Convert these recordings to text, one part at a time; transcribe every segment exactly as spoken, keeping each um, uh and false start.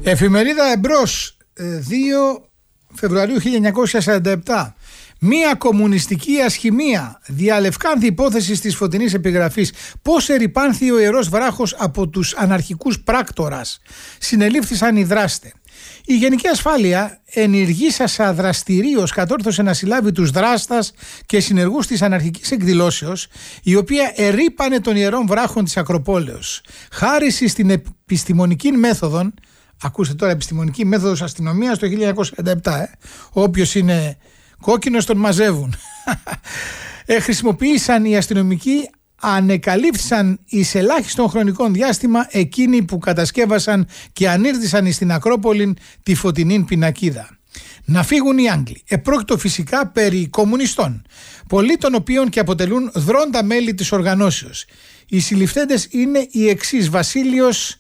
Εφημερίδα Εμπρός, δύο Φεβρουαρίου χίλια εννιακόσια σαράντα επτά. Μία κομμουνιστική ασχημία διαλευκάνθη υπόθεση της φωτεινής επιγραφής. Πώς ερυπάνθη ο Ιερός Βράχος από τους αναρχικούς πράκτορας. Συνελήφθησαν οι δράστε. Η Γενική Ασφάλεια ενηργήσασα δραστηρίως κατόρθωσε να συλλάβει τους δράστας και συνεργούς της αναρχικής εκδηλώσεως, η οποία ερείπανε των Ιερών Βράχων της Ακροπόλεως. Χάρη στην επιστημονική μέθοδον, ακούστε τώρα, επιστημονική μέθοδος αστυνομίας το χίλια εννιακόσια σαράντα επτά, ε, όποιος είναι κόκκινος τον μαζεύουν. ε, χρησιμοποίησαν οι αστυνομικοί, ανεκαλύφθησαν εις ελάχιστον χρονικών διάστημα εκείνοι που κατασκεύασαν και ανήρτησαν στην Ακρόπολη τη φωτεινή πινακίδα. Να φύγουν οι Άγγλοι. Επρόκειτο φυσικά περί κομμουνιστών, πολλοί των οποίων και αποτελούν δρόντα μέλη της οργανώσεως. Οι συλληφθέντες είναι οι εξής: Βασίλειος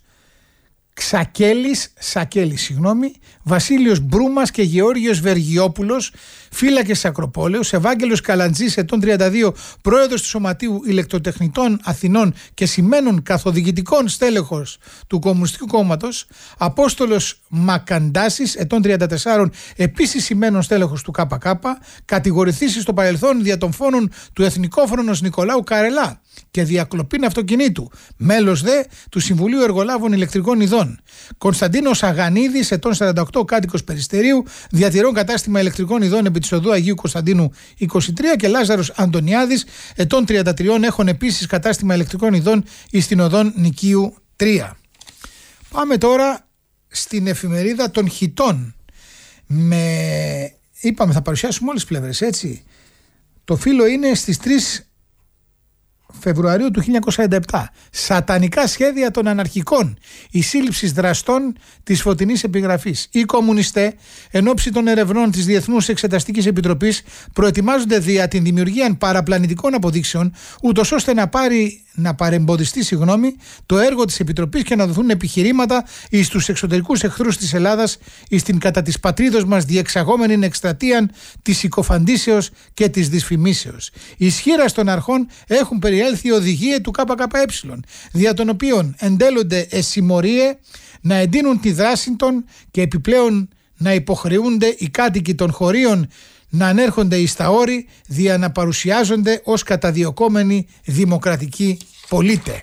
Ξακέλης, Σακέλης, συγγνώμη, Βασίλειος Μπρούμας και Γεώργιος Βεργιόπουλος, φύλακες Ακροπόλεως, Ευάγγελος Καλαντζής, ετών τριάντα δύο, πρόεδρος του Σωματείου Ηλεκτροτεχνητών Αθηνών και σημαίνων καθοδηγητικών στέλεχος του Κομμουνιστικού Κόμματος, Απόστολος Μακαντάσης, ετών τριάντα τέσσερα, επίσης σημαίνων στέλεχος του ΚΚ, κατηγορηθήσει στο παρελθόν δια των φόνων του εθνικόφρονος Νικολάου Καρελά και διακλοπήν αυτοκινήτου, μέλος δε του Συμβουλίου Εργολάβων Ηλεκτρικών Ειδών. Κωνσταντίνος Αγανίδης, ετών σαράντα οκτώ, κάτοικος Περιστερίου, διατηρών κατάστημα ηλεκτρικών ειδών επί της οδού Αγίου Κωνσταντίνου είκοσι τρία, και Λάζαρος Αντωνιάδης, ετών τριάντα τρία, έχουν επίσης κατάστημα ηλεκτρικών ειδών εις την οδόν Νικίου τρία. Πάμε τώρα στην εφημερίδα των Χιτών. Με... Είπαμε θα παρουσιάσουμε όλες τις πλευρές, έτσι. Το φύλλο είναι στις τρεις Φεβρουαρίου του χίλια εννιακόσια σαράντα επτά. Σατανικά σχέδια των αναρχικών. Η σύλληψη δραστών της φωτεινής επιγραφής. Οι κομμουνιστές, εν ώψη των ερευνών της Διεθνούς Εξεταστικής Επιτροπής, προετοιμάζονται δια την δημιουργία παραπλανητικών αποδείξεων, ούτως ώστε να, πάρει, να παρεμποδιστεί συγγνώμη, το έργο της Επιτροπής και να δοθούν επιχειρήματα εις τους εξωτερικούς εχθρούς της Ελλάδας, εις την κατά της πατρίδος μας διεξαγόμενη εκστρατεία της συκοφαντήσεως και της δυσφημίσεως. Οι ισχύρας των αρχών έχουν περιέλθει η οδηγία του ΚΚΕ, δια των οποίων εντέλλονται εσημωρίε να εντείνουν τη δράση των και επιπλέον να υποχρεούνται οι κάτοικοι των χωρίων να ανέρχονται εις τα όρη, δια να παρουσιάζονται ως καταδιωκόμενοι δημοκρατικοί πολίτε.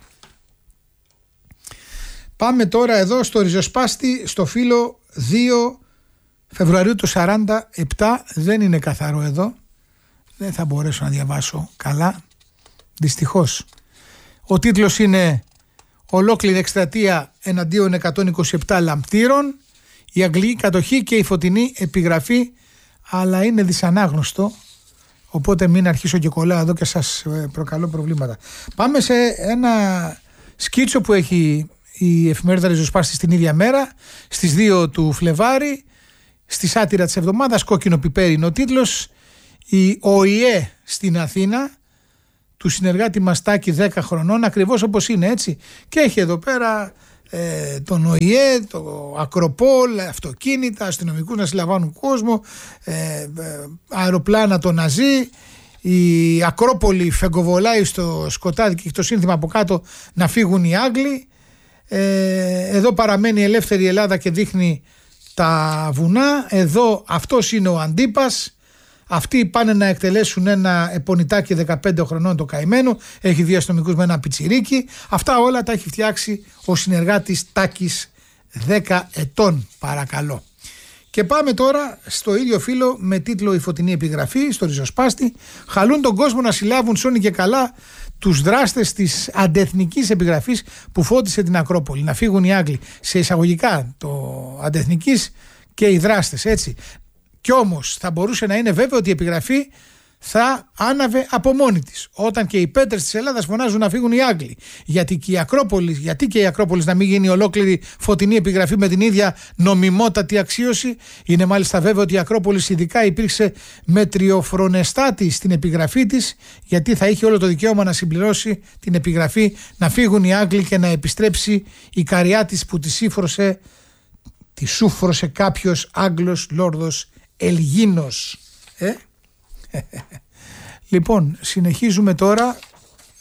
Πάμε τώρα εδώ στο ριζοσπάστη, στο φύλλο δύο Φεβρουαρίου του σαράντα επτά. Δεν είναι καθαρό εδώ, δεν θα μπορέσω να διαβάσω καλά, δυστυχώς. Ο τίτλος είναι «Ολόκληρη εκστρατεία εναντίον εκατόν είκοσι επτά λαμπτήρων, η αγγλική κατοχή και η φωτεινή επιγραφή», αλλά είναι δυσανάγνωστο, οπότε μην αρχίσω και κολλάω εδώ και σας προκαλώ προβλήματα. Πάμε σε ένα σκίτσο που έχει η εφημερίδα Ριζοσπάστη στην ίδια μέρα, στις δύο του Φλεβάρι, στη σάτυρα της εβδομάδας, κόκκινο πιπέρι είναι ο τίτλος. Η ΟΗΕ στην Αθήνα, του συνεργάτη μας Τάκη δέκα χρονών, ακριβώς όπως είναι, έτσι, και έχει εδώ πέρα ε, τον ΟΗΕ, το Ακροπόλ, αυτοκίνητα, αστυνομικούς να συλλαμβάνουν κόσμο, ε, ε, αεροπλάνα των Ναζί, η Ακρόπολη φεγκοβολάει στο σκοτάδι και έχει το σύνθημα από κάτω να φύγουν οι Άγγλοι. Ε, εδώ παραμένει η ελεύθερη Ελλάδα και δείχνει τα βουνά. Εδώ αυτός είναι ο Αντίπας. Αυτοί πάνε να εκτελέσουν ένα επονιτάκι δεκαπέντε χρονών το καημένο. Έχει δύο αστυνομικούς με ένα πιτσιρίκι. Αυτά όλα τα έχει φτιάξει ο συνεργάτης Τάκης δέκα ετών, παρακαλώ. Και πάμε τώρα στο ίδιο φύλλο με τίτλο «Η φωτεινή επιγραφή», στο ριζοσπάστη. Χαλούν τον κόσμο να συλλάβουν σώνει και καλά τους δράστες της αντεθνικής επιγραφής που φώτισε την Ακρόπολη. Να φύγουν οι Άγγλοι, σε εισαγωγικά το αντεθνικής και οι δράστες, έτσι. Κι όμως θα μπορούσε να είναι βέβαιο ότι η επιγραφή θα άναβε από μόνη της. Όταν και οι πέτρες της Ελλάδας φωνάζουν να φύγουν οι Άγγλοι. Γιατί και η Ακρόπολη, γιατί και η Ακρόπολη να μην γίνει ολόκληρη φωτεινή επιγραφή με την ίδια νομιμότατη αξίωση. Είναι μάλιστα βέβαιο ότι η Ακρόπολη ειδικά υπήρξε μετριοφρονεστάτη στην επιγραφή της, γιατί θα είχε όλο το δικαίωμα να συμπληρώσει την επιγραφή, να φύγουν οι Άγγλοι και να επιστρέψει η καριά της που τη σύφρωσε, τη σούφρωσε κάποιος Άγγλος Λόρδος Ελγίνος. Ε? Λοιπόν, συνεχίζουμε τώρα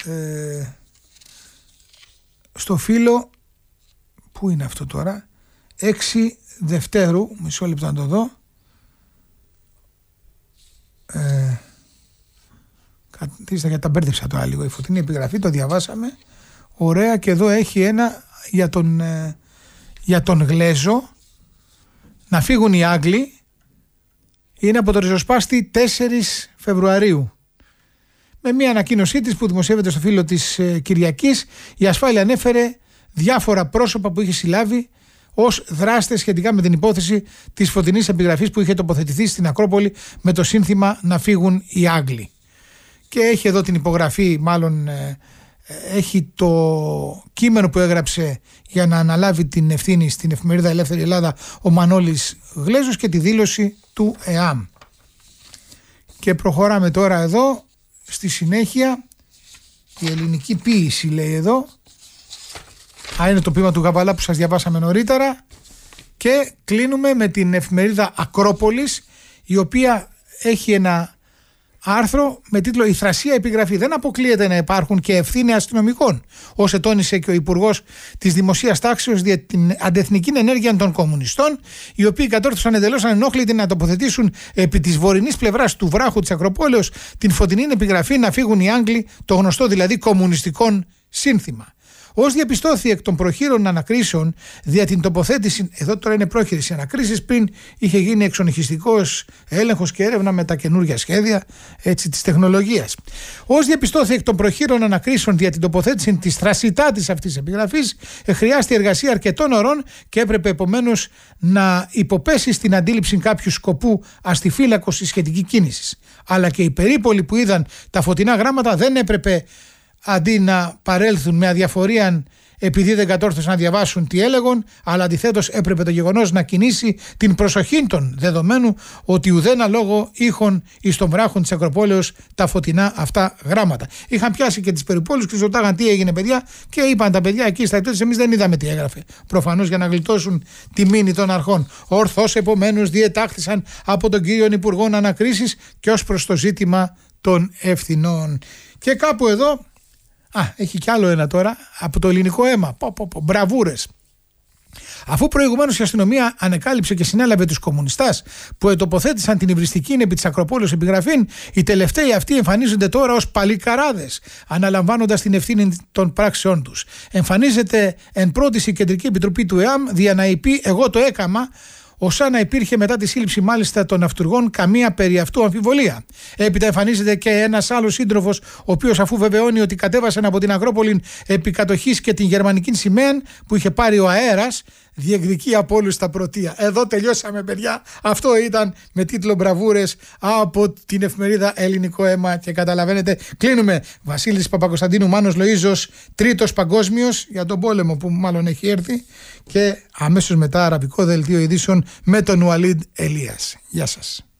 ε, στο φύλλο. Πού είναι αυτό τώρα? έξι Δευτέρου, μισό λεπτό να το δω. Ε, Καθίστε, για τα μπέρδεψα τώρα λίγο. Η φωτεινή επιγραφή, το διαβάσαμε. Ωραία, και εδώ έχει ένα για τον, ε, για τον Γλέζο. Να φύγουν οι Άγγλοι. Είναι από το ριζοσπάστη τέσσερις Φεβρουαρίου. Με μια ανακοίνωσή της που δημοσιεύεται στο φύλλο της ε, Κυριακής, η ασφάλεια ανέφερε διάφορα πρόσωπα που είχε συλλάβει ως δράστες σχετικά με την υπόθεση της φωτεινής επιγραφής που είχε τοποθετηθεί στην Ακρόπολη με το σύνθημα «Να φύγουν οι Άγγλοι». Και έχει εδώ την υπογραφή, μάλλον ε, έχει το κείμενο που έγραψε για να αναλάβει την ευθύνη στην εφημερίδα Ελεύθερη Ελλάδα ο Μανώλης Γλέζος και τη δήλωση του ΕΑΜ. Και προχωράμε τώρα εδώ στη συνέχεια. Η ελληνική ποίηση, λέει εδώ. Α, είναι το ποίημα του Γαβαλά που σας διαβάσαμε νωρίτερα. Και κλείνουμε με την εφημερίδα Ακρόπολης, η οποία έχει ένα άρθρο με τίτλο «Η θρασία επιγραφή». Δεν αποκλείεται να υπάρχουν και ευθύνη αστυνομικών, ως ετώνησε και ο Υπουργός της Δημοσίας Τάξεως για την αντεθνική ενέργεια των κομμουνιστών, οι οποίοι κατόρθωσαν εντελώς ανενόχλητοι να τοποθετήσουν επί της βορεινής πλευράς του βράχου της Ακροπόλεως την φωτεινή επιγραφή «Να φύγουν οι Άγγλοι», το γνωστό δηλαδή κομμουνιστικών σύνθημα. Ως διαπιστώθη εκ των προχείρων ανακρίσεων δια την τοποθέτηση, εδώ τώρα είναι πρόχειρες οι ανακρίσεις, πριν είχε γίνει εξονυχιστικός έλεγχος και έρευνα με τα καινούργια σχέδια έτσι, της τεχνολογίας. Ως διαπιστώθη εκ των προχείρων ανακρίσεων δια την τοποθέτηση της θρασιτάτης αυτής της επιγραφής, χρειάζεται εργασία αρκετών ωρών και έπρεπε επομένως να υποπέσει στην αντίληψη κάποιου σκοπού αστιφύλακος η σχετική κίνηση. Αλλά και οι περίπολοι που είδαν τα φωτεινά γράμματα δεν έπρεπε, αντί να παρέλθουν με αδιαφορία επειδή δεν κατόρθωσαν να διαβάσουν τι έλεγαν, αλλά αντιθέτως έπρεπε το γεγονός να κινήσει την προσοχή των, δεδομένου ότι ουδένα λόγο είχαν εις των βράχων της Ακροπόλεως τα φωτεινά αυτά γράμματα. Είχαν πιάσει και τις περιπόλους και ρωτάγαν τι έγινε, παιδιά, και είπαν τα παιδιά εκεί στα εκτός, εμείς δεν είδαμε τι έγραφε. Προφανώς για να γλιτώσουν τη μήνυ των αρχών. Ορθώς επομένως διετάχθησαν από τον κύριο Υπουργό ανακρίσεις και ως προς το ζήτημα των ευθυνών. Και κάπου εδώ. Α, έχει κι άλλο ένα τώρα από το ελληνικό αίμα. Πο, πο, πο, μπραβούρες. Αφού προηγουμένως η αστυνομία ανεκάλυψε και συνέλαβε τους κομμουνιστάς που ετοποθέτησαν την υβριστική επί της Ακροπόλεως επιγραφήν, οι τελευταίοι αυτοί εμφανίζονται τώρα ως παλικαράδες, αναλαμβάνοντας την ευθύνη των πράξεών τους. Εμφανίζεται εν πρώτης η Κεντρική Επιτροπή του ΕΑΜ δια να είπε «Εγώ το έκαμα», ως αν να υπήρχε μετά τη σύλληψη μάλιστα των αυτούργων καμία περί αυτού αμφιβολία. Έπειτα εμφανίζεται και ένας άλλος σύντροφος, ο οποίος αφού βεβαιώνει ότι κατέβασαν από την Ακρόπολη επί κατοχής και την γερμανική σημαία που είχε πάρει ο αέρας, διεκδικεί από όλους τα πρωτεία. Εδώ τελειώσαμε, παιδιά. Αυτό ήταν με τίτλο «Μπραβούρες» από την εφημερίδα Ελληνικό Αίμα. Και καταλαβαίνετε, κλείνουμε. Βασίλης Παπακοσταντίνου, Μάνος Λοΐζος, τρίτος παγκόσμιος για τον πόλεμο που μάλλον έχει έρθει. Και αμέσως μετά αραβικό δελτίο ειδήσεων με τον Ουαλίντ Ελίας. Γεια σας.